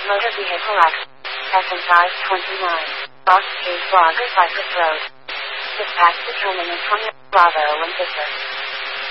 Motor vehicle accident. SM529. Lost Case Blogger Cypress Road. Dispatch determining 20 Bravo and Victor.